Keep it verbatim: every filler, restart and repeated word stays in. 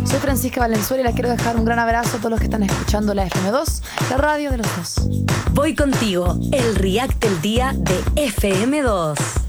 Soy Francisca Valenzuela y les quiero dejar un gran abrazo a todos los que están escuchando la F M dos, la radio de los dos. Voy contigo, el React del día de F M dos.